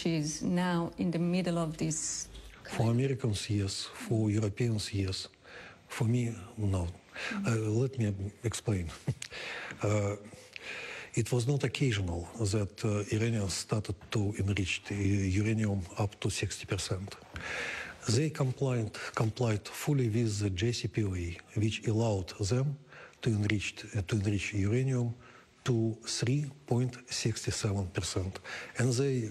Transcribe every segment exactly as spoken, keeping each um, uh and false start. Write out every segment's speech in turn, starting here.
which is now in the middle of this? For Americans, yes. For Europeans, yes. For me, no. Mm-hmm. Uh, let me explain. uh, it was not occasional that uh, Iranians started to enrich the uranium up to sixty percent. They complied, complied fully with the J C P O A, which allowed them to enrich, uh, to enrich uranium to three point six seven percent. And they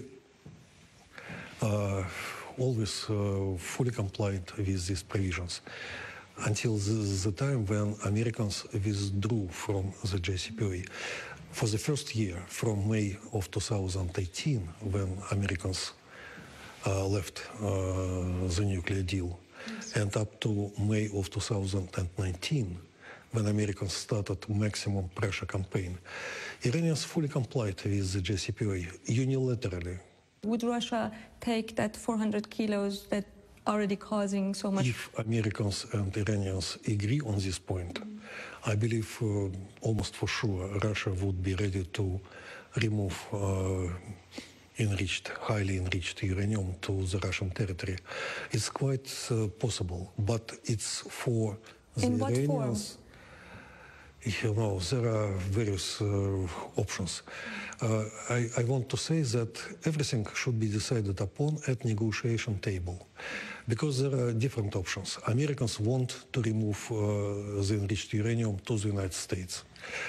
uh, always uh, fully complied with these provisions until the, the time when Americans withdrew from the J C P O A. For the first year, from May of two thousand eighteen, when Americans uh, left uh, the nuclear deal, yes. and up to May of two thousand nineteen, when Americans started maximum pressure campaign, Iranians fully complied with the J C P O A unilaterally. Would Russia take that four hundred kilos that already causing so much? If Americans and Iranians agree on this point, mm. I believe uh, almost for sure Russia would be ready to remove uh, enriched, highly enriched uranium to the Russian territory. It's quite uh, possible, but it's for the In what Iranians. Form? You know, there are various uh, options. Uh, I, I want to say that everything should be decided upon at negotiation table, because there are different options. Americans want to remove uh, the enriched uranium to the United States.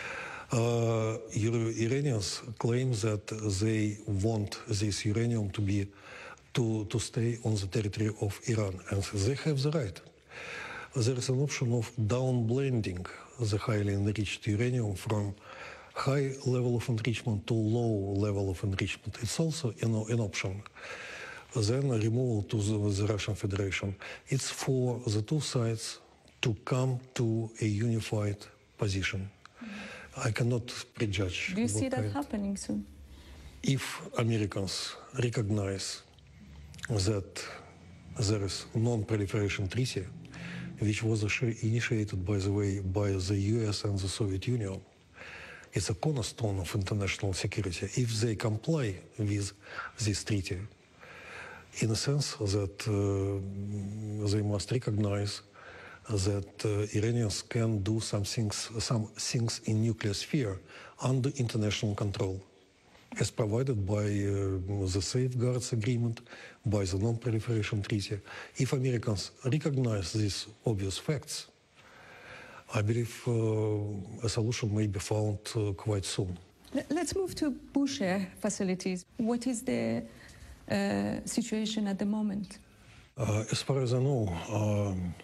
Uh, Iranians claim that they want this uranium to be to, to stay on the territory of Iran, and they have the right. There is an option of downblending the highly enriched uranium from high level of enrichment to low level of enrichment. It's also an, an option. Then removal to the, the Russian Federation. It's for the two sides to come to a unified position. I cannot prejudge. Do you see that kind. happening soon? If Americans recognize that there is non-proliferation treaty, which was initiated, by the way, by the U S and the Soviet Union. It's a cornerstone of international security. If they comply with this treaty, in a sense that uh, they must recognize that uh, Iranians can do some things, some things in nuclear sphere under international control, as provided by uh, the Safeguards Agreement, by the Non-Proliferation Treaty. If Americans recognize these obvious facts, I believe uh, a solution may be found uh, quite soon. Let's move to Bushehr facilities. What is the uh, situation at the moment? Uh, as far as I know, um,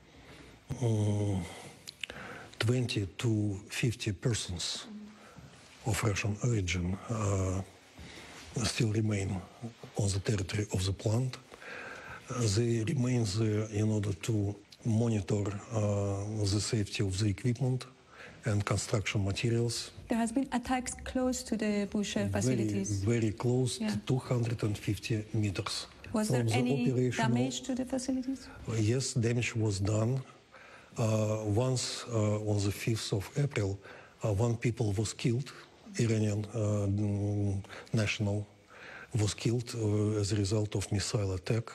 um, twenty to fifty persons of Russian origin uh, still remain on the territory of the plant. Uh, they remain there in order to monitor uh, the safety of the equipment and construction materials. There has been attacks close to the Bushehr facilities. Very, very close, yeah. two hundred fifty meters. Was there any damage to the facilities? Uh, yes, damage was done. Uh, once uh, on the fifth of April, uh, one people was killed. Iranian uh, national was killed uh, as a result of missile attack.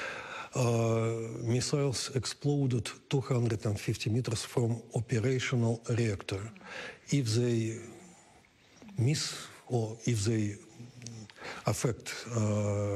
Uh, missiles exploded two hundred fifty meters from operational reactor. If they miss or if they affect uh, uh,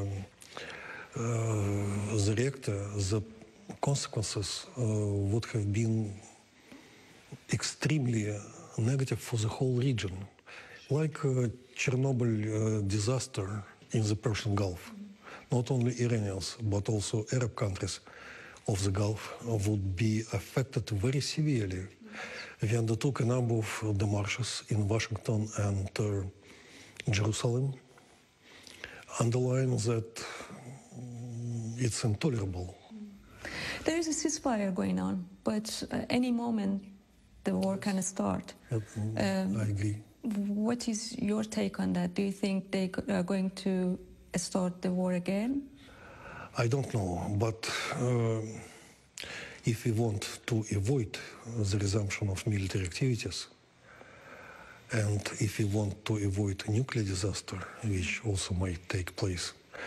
the reactor, the consequences uh, would have been extremely negative for the whole region. Like uh, Chernobyl uh, disaster in the Persian Gulf, not only Iranians, but also Arab countries of the Gulf would be affected very severely. We undertook a number of demarches in Washington and uh, Jerusalem, underlying that it's intolerable. There is a ceasefire going on, but uh, any moment the war can start. Um, I agree. What is your take on that? Do you think they are going to start the war again? I don't know, but uh, if we want to avoid the resumption of military activities, and if we want to avoid a nuclear disaster, which also might take place,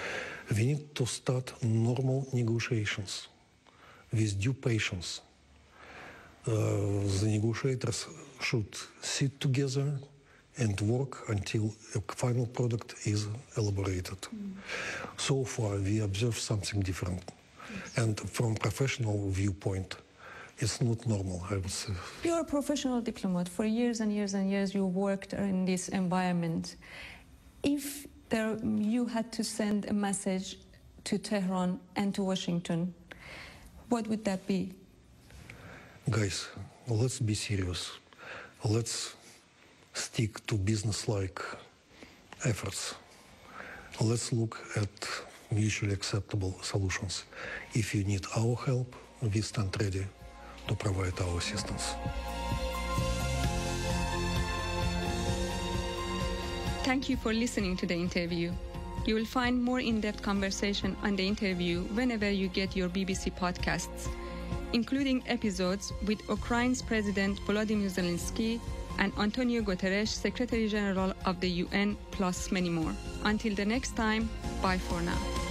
We need to start normal negotiations with due patience. Uh, the negotiators should sit together and work until a final product is elaborated. Mm. So far, we observe something different. Yes. And from professional viewpoint, it's not normal, I would say. You're a professional diplomat. For years and years and years, you worked in this environment. If there, you had to send a message to Tehran and to Washington, what would that be? Guys, let's be serious. Let's stick to business-like efforts. Let's look at mutually acceptable solutions. If you need our help, we stand ready to provide our assistance. Thank you for listening to the interview. You will find more in-depth conversation on the interview whenever you get your B B C podcasts, including episodes with Ukraine's President Volodymyr Zelensky and Antonio Guterres, Secretary General of the U N, plus many more. Until the next time, bye for now.